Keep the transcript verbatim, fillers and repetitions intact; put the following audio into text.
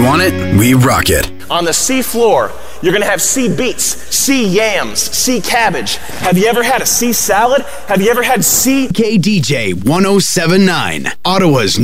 want it, we rock it. On the sea floor, you're going to have sea beets, sea yams, sea cabbage. Have you ever had a sea salad? Have you ever had sea... K D J one oh seven point nine, Ottawa's